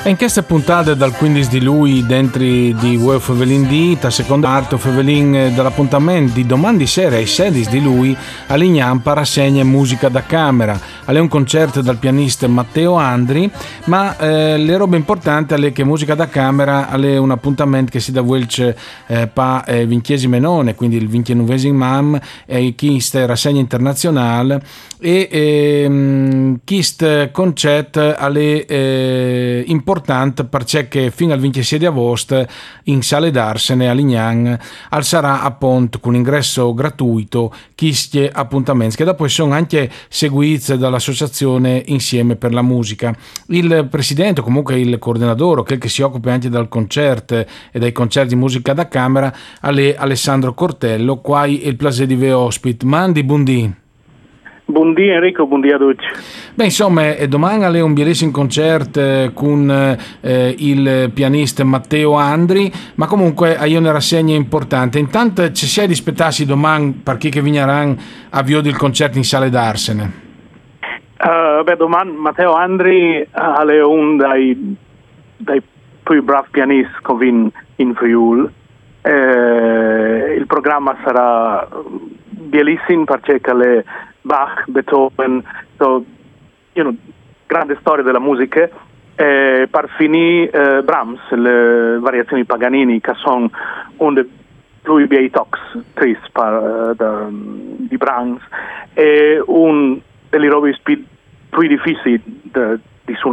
E in queste puntate dal 15 di lui dentro di Web Fevelin D, la seconda parte Fevelin dell'appuntamento di domani sera ai 16 di lui all'Ignampa rassegna musica da camera. È un concerto dal pianista Matteo Andri, ma le robe importanti è che musica da camera è un appuntamento che si da Welce pa Vinchiesi Menone, quindi il 29esimo MAM e questa rassegna internazionale e questo concetto è importante perché fino al 26 di agosto in Sale d'Arsene a Lignan al sarà appunto con ingresso gratuito questi appuntamenti che dopo sono anche seguiti dall'associazione Insieme per la Musica. Il presidente, comunque il coordinatore, quel che si occupa anche dal concerto e dai concerti di musica da camera, è Alessandro Cortello, qua il piacere di ve ospite. Mandi, buondì. Buondì Enrico, buondì a tutti. Beh, insomma, domani è un bellissimo concerto con il pianista Matteo Andri, ma comunque hai una rassegna importante. Intanto ci si è di aspettarsi domani per chi che vigneranno a avvio del concerto in Sale d'Arsene. Domani Matteo Andri è un dei più bravi pianisti che ho in Friuli. Il programma sarà bellissimo perché le Bach, Beethoven, grande storia della musica, per finire Brahms, le variazioni Paganini, che sono uno dei più bei talks di Brahms, e un delle robe più difficili di suonare.